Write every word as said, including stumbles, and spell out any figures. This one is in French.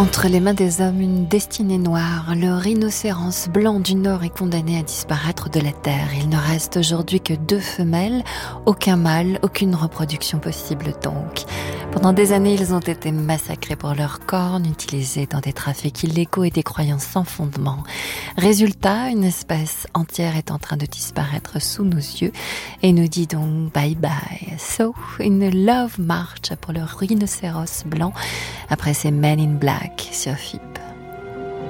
Entre les mains des hommes, une destinée noire. Le rhinocéros blanc du Nord est condamné à disparaître de la Terre. Il ne reste aujourd'hui que deux femelles, aucun mâle, aucune reproduction possible donc. Pendant des années, ils ont été massacrés pour leurs cornes, utilisés dans des trafics illégaux et des croyances sans fondement. Résultat, une espèce entière est en train de disparaître sous nos yeux et nous dit donc bye bye. So, une love march pour le rhinocéros blanc après ces Men in Black sur F I P.